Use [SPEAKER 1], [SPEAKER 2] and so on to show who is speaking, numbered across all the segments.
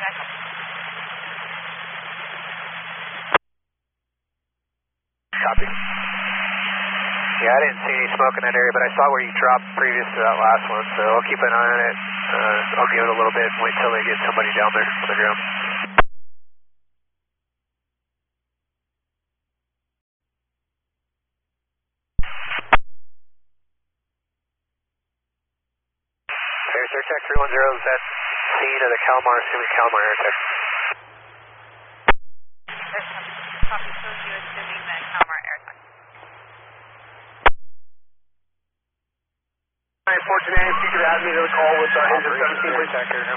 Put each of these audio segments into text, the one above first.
[SPEAKER 1] Copy. Yeah, I didn't see any smoke in that area, but I saw where you dropped previous to that last one, so I'll keep an eye on it. I'll give it a little bit and wait till they get somebody down there on the ground. Airtech 310, is that scene of the Calamar, assuming Calamar Airtech?
[SPEAKER 2] Copy, so you assuming the Calamar Airtech.
[SPEAKER 3] 914, if you could add me to the call with engine 17, please.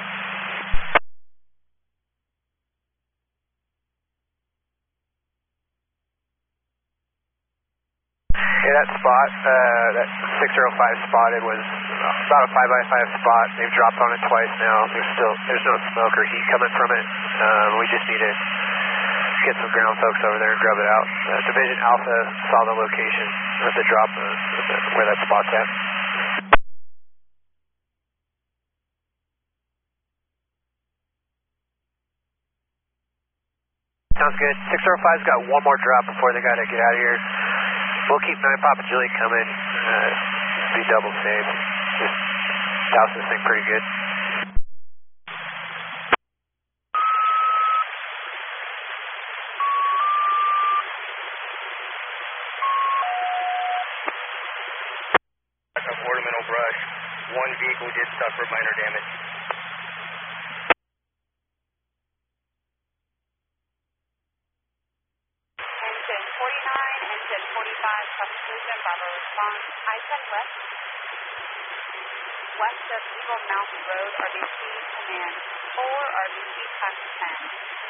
[SPEAKER 1] Yeah, that spot, that 605 spotted was about a 5x5 spot. They've dropped on it twice now. There's no smoke or heat coming from it. We just need to get some ground folks over there and grub it out. Division Alpha saw the location of the drop, where that spot's at. Sounds good. 605's got one more drop before they got to get out of here. We'll keep 9 Papa Julie coming. Be double safe. Just douse this thing pretty good.
[SPEAKER 3] Ornamental brush. One vehicle did suffer minor damage.
[SPEAKER 2] Engine 49, engine 45, Constitution, Bravo response. I-10 west. West of Eagle Mountain Road, RBC command 4, RBC times 10.